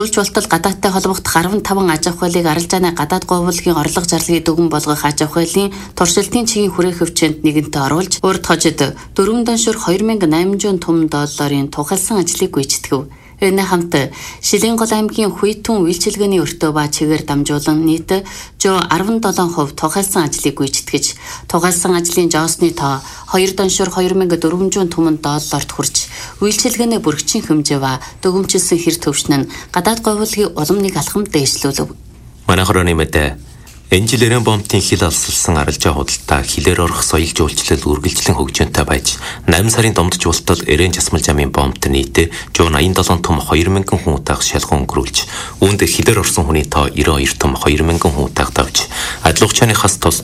Улж болтол гадаадтай холбогдох 15 аж ахуй хуулийг арилж ааны гадаад гойвуулгийн орлого зарлагыг дүгэн болгох аж ахуй хуулийн туршилтын чигийн хүрээх хөвчөнд нэгэнтээ оруулж урд хожид 4 даншуур 2800 том долларын тухайлсан ажлыг гүйцэтгэв. Энэ хамт Шилэнгол аймгийн Хүйтэн үйлчилгээний өртөө ба чигээр дамжуулан нийт 17% тухайлсан ажлыг гүйцэтгэж, тухайлсан ажлын жоосны тоо 2 даншуур 2400 том долларт хүрч, үйлчилгээний бүрэгчийн хэмжээ ба дүгнэмжлсэн хэр төвшин нь гадаад гойвуулгийн уламжийг алхам дээшлүүлв. Манай хорооны мэдээ энэ жил Эрен бомтын хил алсалсан арилжаа худалдаа хилээр орох соёл жуулчлал үргэлжлэн хөгжөөнтэй байж 8 сарын домдож ултад Эрен жасмал жамын бомт нийтээ 187 том 2000 хүн утаах шалган өнгөрүүлж, үүнд хилээр орсон хүний тоо 92 том 2000 хүн утаах давж, адил хугацаанаас тус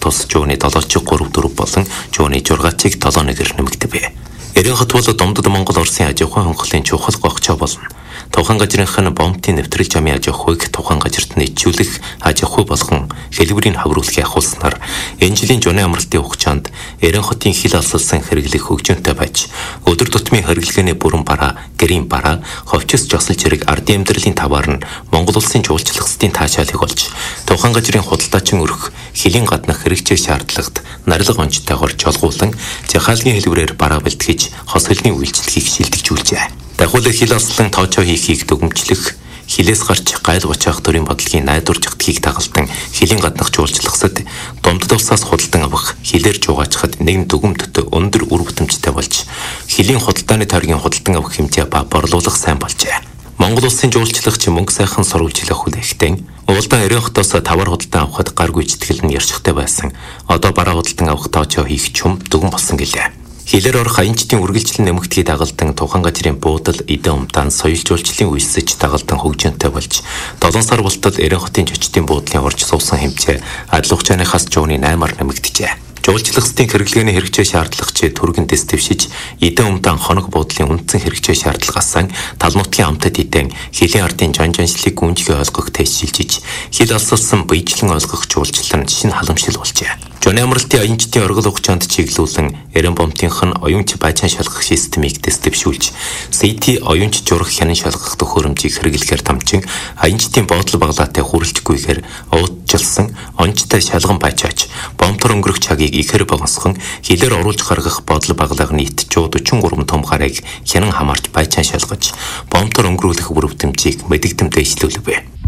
7.4 болон 6.6-ыг 7-1-ээр нэмэгдэв. Эрен хот бол домдод Монгол Оросын аж ахуй хонхлын чухал гогчоо болно. Тухайн газрынх нь бомтын нэвтрэл жамын аж ахуйг тухайн газарт нийцүүлэх аж ахуй болгон хэлбэрийг хавруулахыг ахуулснаар энэ жилийн жуны амралтын хугацаанд Эрен хотын хил алсалсан хэрэглэх хөгжөөнтэй байж, өдөр тутмын хэрэглгээний бүрэн бараа, гэрийн бараа, ховчос жосол зэрэг ардын амьдралын таваар нь Монгол улсын жуулчлалын таашаалыг олж, тухайн газрын худалдаачин өрх хилийн гаднах хэрэгцээ шаардлагад нарилга онцтойгоор жолгуулан жахаалгийн хэлбэрээр бараа бэлтгэж хос хөлний үйлчлэгийг шилдэгжүүлжээ. Дахиад хил алслан тоочоо хийхийг дүгнэмжлэх, хилээс гарч гайл бочаах төрийн бодлогын найдвар жигдхийг дагалдан хилийн гаднах жуулчлахсад домдод улсаас худалдан авах хилээр жуугаачхад нэгэн дүгнэмтд өндөр үр бүтэмжтэй болж, хилийн худалдааны тойргийн худалдан авах хэмжээ ба борлуулах сайн болжээ. Монгол улсын жуулчлагч мөнгө сайхан сурвалжлах хүлээхтэн Улдаан Эрен хотоос тавар худалдан авахд гар гүйцэтгэл нь яршигтай байсан. Одоо бараа худалдан авах тоочоо хийх чум дүгэн болсон гэлээ. Хилээр орох аянчдын үргэлжлэн нэмэгдхийг дагалдан тухайн газрын буудал, эдэн умдаан соёл жуулчлалын үйлсэж дагалдан хөгжөөнтэй болж, 7 сар болтол Эрен хотын жочдын буудлын орж суусан хэмжээ адил хугацаанаас 108-аар нэмэгдэжээ. Жуулчлалын хэрэглгээний хэрэгцээ шаардлагч түргэндээс дэвшиж, эдэн умдаан хоног буудлын үндсэн хэрэгцээ шаардлагаас тал нутгийн амтад эдэн хилийн ардын жанжаншлыг гүнжлээ ойлгох тестшилжиж, хил алсалсан биечлэн ойлгох жуулчлал нь шинэ халамжлал болжээ. Жуны амралтын аянчдын оргил хугацаанд чиглүүлэн Эрен бомтынх нь оюунч байцаан шалгах системийг дэвшүүлж, CT оюунч журах хянан шалгах төхөөрөмжийг хэрэглэхээр дамжин аянчдын боодлол баглаатай хүрэлцгүйгээр уудчилсан онцтой шалган байцаач бомтор өнгөрөх цагийг ихээр богонсхон хилээр оруулж гаргах боодлол баглааг нийт 143 том гарыг хянан хамаарч байцаан шалгаж, бомтор өнгөрүүлэх үр бүтэмжийг мэдэгдэм дэвшлүүлвэ.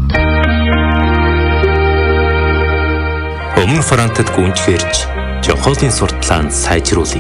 Өмнө Франтад гүнжгэрч жохолын сурталаанд сайжруулъя.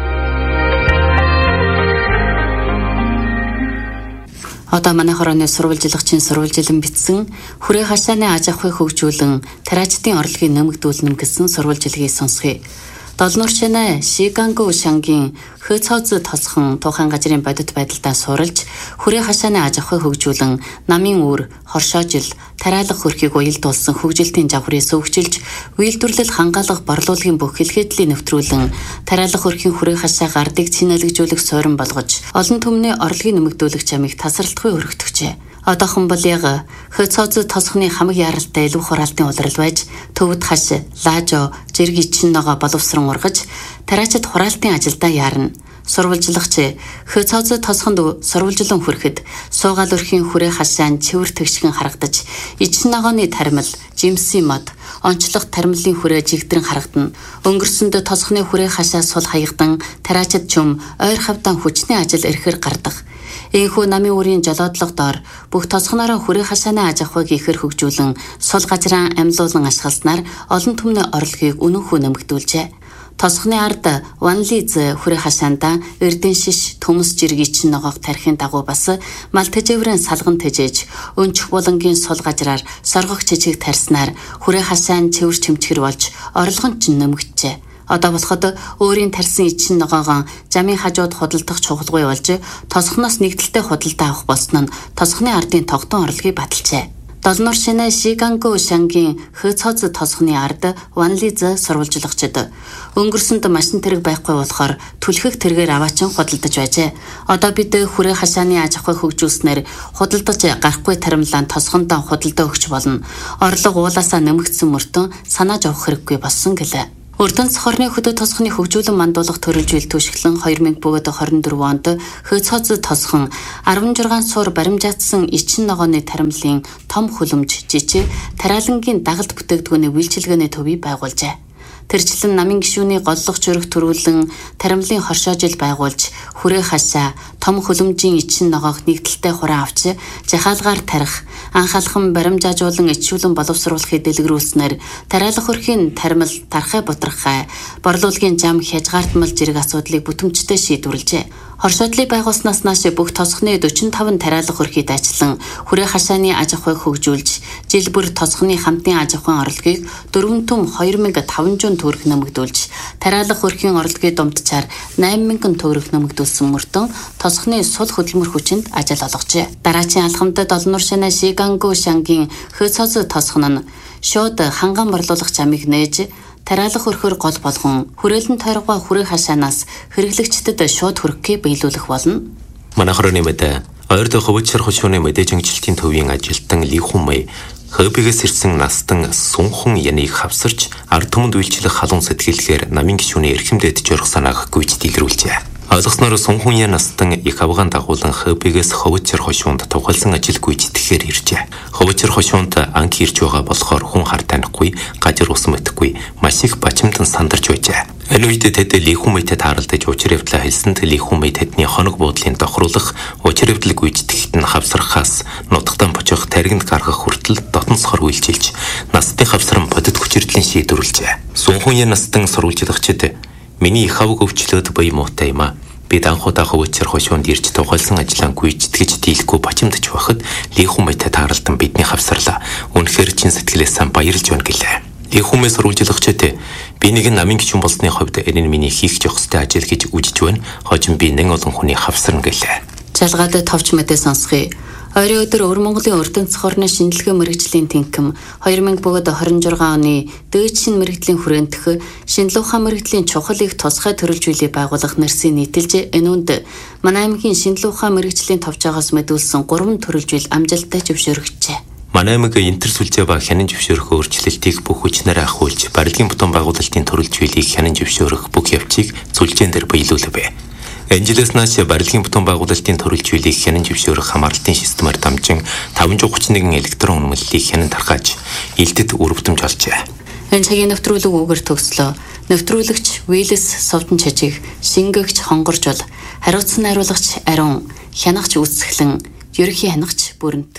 Одоо манай хорооны сурвалжлагчийн сурвалжилан бичсэн хүрээ хашааны аж ахуйг хөгжүүлэн тариачдын орлогыг нэмэгдүүлнэ гэсэн сурвалжилгийг сонсгоё. Долнуурчнаа Шигангу шангийн Хөцөөз тосхон тухайн газрын бодит байдалдаа суралж, хүрээ хашааны аж ахуйг хөгжүүлэн намын үр, хоршоожил, тариалах хөрхийг уялдуулсан хөгжилтийн жавхрыг сөвгжилж, үйлдвэрлэл хангаалах борлуулалтын бүх хэлхээдлийг нэвтрүүлэн тариалах хөрхийн хүрээ хашаа гардыг цэнэлэгжүүлэх суурин болгож, олон түмний орлогыг нэмэгдүүлэх чамыг тасралтгүй өргөтгчээ. Одоохон бол яг Хөцөөз тосхны хамаг яралтай илүү хураалтын улирал байж, төвд хаш, лаажо, жирги чин ногоо боловсрон ургаж, тариачид хураалтын ажилдаа яарна. Сурвалжлагч Хөцөөз тосхонд сурвалжлан хүрэхэд суугаал өрхийн хүрээ хашаан цэвэр тэгшгэн харагдаж, ичин ногооны таримал, жимсийн мод, онцлог таримлын хүрээ жигдрэн харагдана. Өнгөрсөнд тосхны хүрээ хашаа сул хаягдан тариачид чум ойр хавдан хүчний ажил ирэхэр гардаг. Энэхүү намын үрийн жолоодлого доор бүх тосгоноор хүрээ хашааны аж ахуйг ихэр хөгжүүлэн сул газраа амьлуулан ашигласнаар олон түмний орлогыг үнэнхүү нэмэгдүүлжээ. Тосгоны ард Ванлиз хүрээ хашаанда эрдэн шиш төмс жирги чин ногоог тарихын дагуу бас мал тэжээврэн салган тэжээж өнчих булангийн сул газраар соргох чичиг тарснаар хүрээ хашаан цэвэр чимчгэр болж орлого нь ч нэмэгджээ. Одоо болоход өөрийн тарсан ичин ногоогоо жамын хажууд худалдах чухалгүй болж тосгоноос нэгдэлтэй худалдаа авах болсон нь тосгоны ардын тогтун орлогыг баталжээ. Долнуур шинэ Шигангу шангийн Хөцөөз тосгоны ард Ванлиз сурвалжлагчид өнгөрсөнд машин тэрэг байхгүй болохоор түлхэх тэргээр аваачин худалдаж байжээ. Одоо бид хүрээ хашааны аж ахуйг хөгжүүлснээр худалдаж гарахгүй таримлаан тосгондоо худалдаа өгч болно. Орлого уулаасаа нэмэгдсэн мөртөө санааж авах хэрэггүй болсон гэлээ. Өрдөнц хорны хөдөө тосхны хөгжүүлэн мандуулах төрөлжил түшиглэн 2024 онд хөөцөөц тосхон 16 суур баримжаатсан ичин ногооны тарамлын том хүлэмж жижиг тариалангийн дагалд бүтээгдэхүүний үйлчилгээний төвийг байгуулжээ. Тэрчлэн намын гишүүний голлох чөрөх төрүүлэн тарамлын хоршоожил байгуулж хүрээ хашаа том хөлөмжийн ичин ногоох нэгдэлтэй хураа авч жахаалгаар тарих анхаалхан баримжаажуулан ичүүлэн боловсруулахыг дэлгэрүүлснээр тариалах хөрхийн таримал тархай бутрахай борлуулгын зам хязгаартмал зэрэг асуудлыг бүтэмжтэй шийдвэрлэжээ. Хоршоодлыг байгуулснаас нааш бүх тосхны 45 тариалах хөрхийг дайчлан хүрээ хашааны аж ахуйг хөгжүүлж жил бүр тосхны хамтын аж ахуйн орлогыг 4 түм 2500 төгрөг нэмэгдүүлж тариалах хөрхийн орлогын дундчаар 8000 төгрөг нэмэгдүүлсэн мөртөө тосхны сул хөдөлмөр хүчинд ажил олгожээ. Дараачийн алхамдад Олон Нуршина Шиганго шангийн хөөцөөц тосхон нь шууд ханган борлуулах замыг нээж тариалах хөрхөөр гол болгон хүрээлэн тойргоо хүрээ хашаанаас хэрэглэгчдэд шууд хөрхийг биелүүлэх болно. Манайхаар нэмээд ойрд хөвчөр хөшөөний мэдээжингчлэлтийн төвийн ажилтан Ли Хүмэй хөөбигээс ирсэн настан сунхан яныг хавсарч ард түмэнд үйлчлэх халуун сэтгэлгээр намын гишүүний эрхэмдэд жорох санааг гүйж дэлгэрүүлжээ. Ойлгосноор сунхан ян настан их авгаан дагуулan хөөбигээс хөвчөр хөшөөнд тувхалсан ажил гүйцэтгэхээр иржээ. Хөвчөр хөшөөнд анги ирж байгаа болохоор хүн хар танихгүй, гажир ус мэдэхгүй, маш их бачимдан сандарч байжээ. Энэ үед тэд Ли Хүмэйтэй тааралдаж учир явдлаа хэлсэнд Ли Хүмэй тэдний хоног буудлын тохируулах, учир явдал гүйцэтгэхэд нь хавсрахаас нутагтаа бочих таригнд гаргах хүртэл дотн сохор үйлчилж, настын хавсран бодит хүчирдлийн шийдвэрлэжээ. Сунхан ян настан сурвалжлагчид миний их авг өвчлөөд бие муутай юм а. Би данхуудаа хөвчөр хөшөөнд ирж тухайлсан ажлаа гүйцэтгэж дийлэхгүй бачимдаж байхад Ли Хүмэйтэй тааралдан бидний хавсарлаа. Үнэхээр чин сэтгэлээс сан баярлж байна гэлээ. Ли Хүмэй сурвалжлагчид би нэг намын гишүүн болсны хувьд энэ нь миний хийх ёстой ажил гэж үжиж байна. Хожим би нэн олон хүний хавсарна гэлээ. Жалгаад товч мэдээ сонсгоё. Ойрын өдөр Өвөр Монголын Өрдөнц хорны шинжилгээ мэргэжлийн тэнхим 2026 оны дээд шин мэргэжлийн хүрээнтэх шинжилгээ ухаан мэргэжлийн чухал их тусгай төрөлжүүлэлт байгуулах нэрсийн нийтэлж энэ үнд манай аймгийн шинжилгээ ухаан мэргэжлийн товчоогоос мэдүүлсэн 3 төрөлжүүл амжилттай зөвшөөрөгджээ. Манай аймаг интер сүлжээ ба хянан зөвшөөрөх өөрчлөлтийг бүх хүчнээр ахиулж барилгын бутан байгуулалтын төрөлжүүлэлтийг хянан зөвшөөрөх бүх явцыг сүлжээн дээр биелүүлвэ. Энэжлээс нааш барилгын бутан байгуулалтын төрөлжүүлэлтийг хянан зөвшөөрөх хамгаалтын системээр дамжин 531 электрон үнэмлэлийг хянан тархаж илдэд үр бүтэмж олжээ. Энэ цагийн нэвтрүүлэг үгээр төгслөө. Нэвтрүүлэгч Виллис Совдон Чажиг, шингэгч Хонгоржул, хариуцсан найруулагч Ариун, хянагч Үсгэлэн, ерөнхий хянагч Бүрэнт.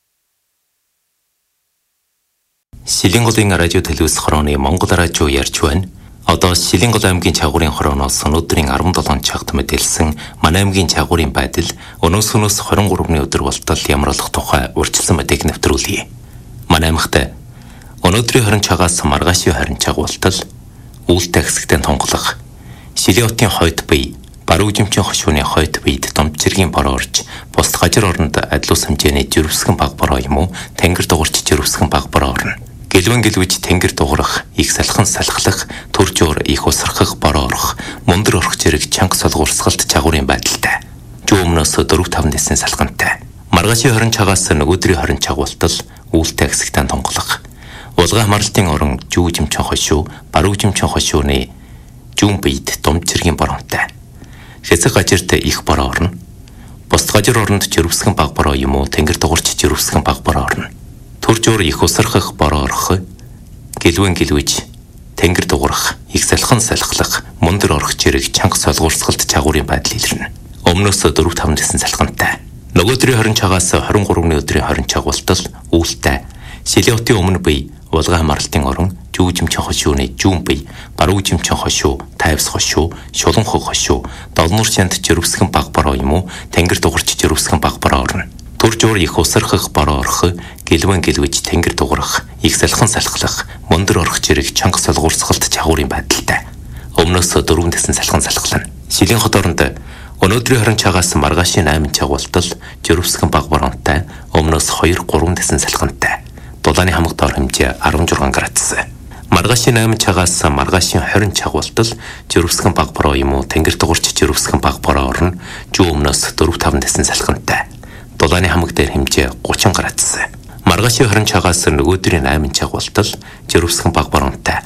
Шилэнголын радио телевиз хорооны Монгол радио ярьж байна. Одоо Шилэнгол аймгийн чагуурын хорооноос өнөөдрийн 17 цагт мэдээлсэн манай аймгийн чагуурын байдал өнөөс 23-ны өдөр болтол ямар болох тухай урьдчилсан мэдээг нэвтрүүлье. Манай аймагт өнөөдрийн 20 цагаас маргаашийн 20 цаг болтол үүлтэй хэсэгтэн тунгалах, Шилэн хотын хойд бие, баруун жимчэн хошууны хойд биед домд цэргийн бороо орж, бус гажир оронд адлуус хэмжээний жирвсгэн баг бороо юм уу, тэнгэр дугуйч жирвсгэн баг бороо орно. Гэлвэн гэлвэж тэнгэр дугурах, их салхан салхлах, төржөөр их усрахах бороо орох, мундар орох зэрэг чанга солгуурсгалт чагуурын байдалтай. Жуу өмнөөс 4-5 дэсэн салхантай. Маргаашийн 20 цагаас нөгөөдрийн 20 цаг болтол үүлтэй хэсэгтэн тунгалах. Улгаа хамралтын орон жүү жимчэн хошуу, баруун жимчэн хошууны жүүн биед домд цэргийн боронтой. Хэсэг гажирт их бороо орно. Бус гажир оронд жирвсгэн баг бороо юм уу, тэнгэр дугуйч жирвсгэн баг бороо орно. Төржөөр их усрахах бороо орох, гэлвэн гэлвэж тэнгэр дугурах, их салхан салхлах, мундар орох зэрэг чанга солгуурсгалт чагуурын байдал илэрнэ. Өмнөөс 4-5 дэсэн салхантай. Нөгөөдрийн 20 цагаас 23-ны өдрийн 20 цаг болтол үүлтэй Шилэн хотын өмнө бие, улгаа хамралтын орон, жүү жимчэн хошууны жүүн бие, баруун жимчэн хошуу, тайвс хошуу, шулан хог хошуу, Олон Нуршинд жирвсгэн баг бороо юм уу, тэнгэр дугуйч жирвсгэн баг бороо орно. Төржөөр их усрахах бороо орох, гэлвэн гэлвэж тэнгэр дугурах, их салхан салхлах, мундар орох зэрэг чанга солгуурсгалт чагуурын байдалтай. Өмнөөс 4 дэсэн салхан салхлана. Шилэн хот оронд өнөөдрийн 20 цагаас маргаашийн 8 цаг болтол жирвсгэн баг боронтой, өмнөөс 2-3 дэсэн салхантай. Дулааны хамаг дор хэмжээ 16 градус. Маргаашийн 8 цагаас маргаашийн 20 цаг болтол жирвсгэн баг бороо юм уу, тэнгэр дугуйч жирвсгэн баг бороо орно, жүү өмнөөс 4-5 дэсэн салхантай. Дулааны хамаг дээр хэмжээ 30 градус. Маргаашийн 20 цагаас нөгөөдрийн 8 цаг болтол жирвсгэн баг боронтой.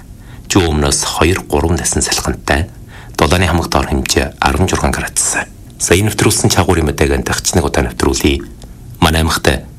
Жуу өмнөөс 2-3 насан салхинтай. Дулааны хамаг дор хэмжээ 16 градус. Сая нэвтрүүлсэн чагуурын мэдээгэнд дахиж нэг удаа нэвтрүүлье. Манай аймагт